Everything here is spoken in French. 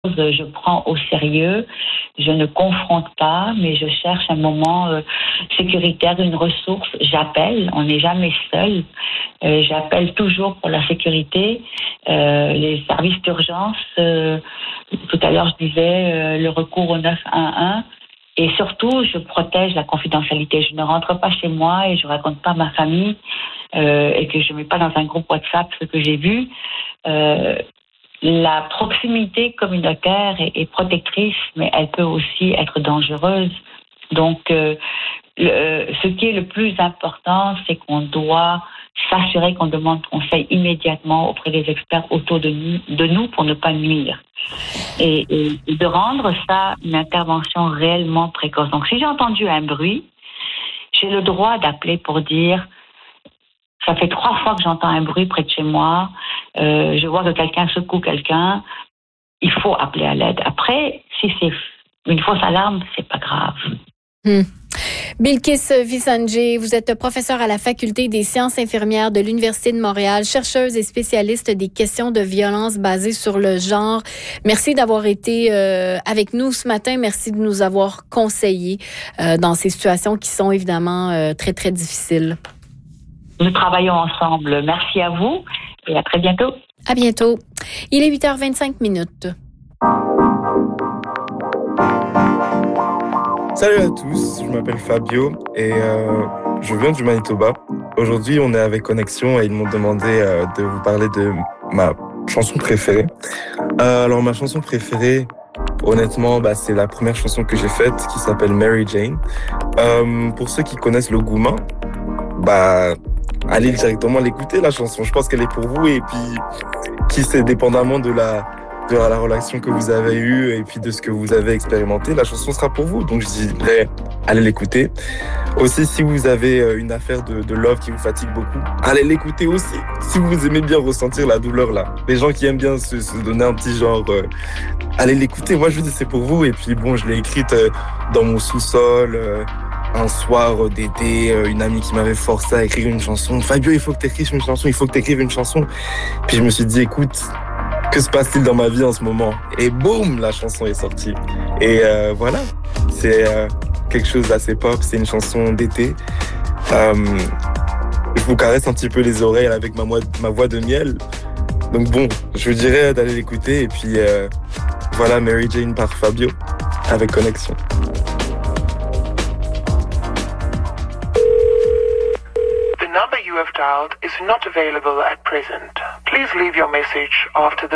je prends au sérieux. Je ne confronte pas, mais je cherche un moment sécuritaire, une ressource. J'appelle, on n'est jamais seul. J'appelle toujours pour la sécurité. Les services d'urgence, tout à l'heure je disais le recours au 911. Et surtout, je protège la confidentialité. Je ne rentre pas chez moi et je raconte pas à ma famille et que je mets pas dans un groupe WhatsApp ce que j'ai vu. La proximité communautaire est protectrice, mais elle peut aussi être dangereuse. Donc, ce qui est le plus important, c'est qu'on doit s'assurer qu'on demande conseil immédiatement auprès des experts autour de nous pour ne pas nuire. Et de rendre ça une intervention réellement précoce. Donc, si j'ai entendu un bruit, j'ai le droit d'appeler pour dire ça fait 3 fois que j'entends un bruit près de chez moi, je vois que quelqu'un secoue quelqu'un, il faut appeler à l'aide. Après, si c'est une fausse alarme, c'est pas grave. Bilkis Visanjé, vous êtes professeure à la Faculté des sciences infirmières de l'Université de Montréal, chercheuse et spécialiste des questions de violence basées sur le genre. Merci d'avoir été avec nous ce matin. Merci de nous avoir conseillés dans ces situations qui sont évidemment très, très difficiles. Nous travaillons ensemble. Merci à vous et à très bientôt. À bientôt. Il est 8h25. Salut à tous, je m'appelle Fabio et je viens du Manitoba. Aujourd'hui, on est avec Connexion et ils m'ont demandé de vous parler de ma chanson préférée. Alors, ma chanson préférée, honnêtement, c'est la première chanson que j'ai faite qui s'appelle Mary Jane. Pour ceux qui connaissent le Gouma, allez directement l'écouter, la chanson. Je pense qu'elle est pour vous et puis qui sait, dépendamment de la relation que vous avez eue et puis de ce que vous avez expérimenté, la chanson sera pour vous. Donc je dirais, allez l'écouter. Aussi, si vous avez une affaire de love qui vous fatigue beaucoup, allez l'écouter aussi. Si vous aimez bien ressentir la douleur là, les gens qui aiment bien se donner un petit genre, allez l'écouter. Moi, je vous dis, c'est pour vous. Et puis bon, je l'ai écrite dans mon sous-sol, un soir d'été, une amie qui m'avait forcé à écrire une chanson. Fabio, il faut que tu écrives une chanson, il faut que tu écrives une chanson. Puis je me suis dit, écoute, que se passe-t-il dans ma vie en ce moment? Et boum, la chanson est sortie. Et voilà, c'est quelque chose d'assez pop, c'est une chanson d'été. Je vous caresse un petit peu les oreilles avec ma voix de miel. Donc bon, je vous dirais d'aller l'écouter. Et puis voilà, Mary Jane par Fabio, avec Connexion. The number you have dialed is not available at present. Please leave your message after the